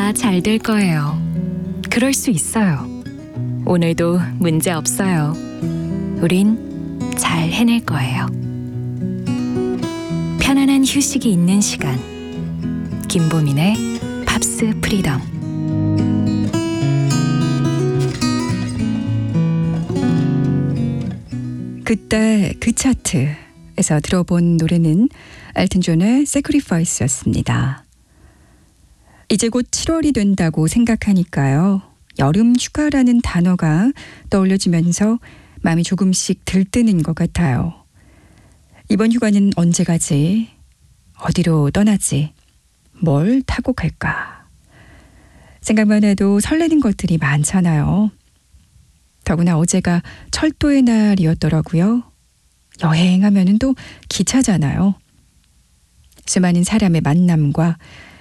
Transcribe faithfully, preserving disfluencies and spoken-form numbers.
다 잘 될 거예요. 그럴 수 있어요. 오늘도 문제 없어요. 우린 잘 해낼 거예요. 편안한 휴식이 있는 시간. 김보민의 팝스 프리덤. 그때 그 차트에서 들어본 노래는 엘튼 존의 Sacrifice였습니다. 이제 곧 칠월이 된다고 생각하니까요. 여름 휴가라는 단어가 떠올려지면서 마음이 조금씩 들뜨는 것 같아요. 이번 휴가는 언제 가지? 어디로 떠나지? 뭘 타고 갈까? 생각만 해도 설레는 것들이 많잖아요. 더구나 어제가 철도의 날이었더라고요. 여행하면은 또 기차잖아요. 수많은 사람의 만남과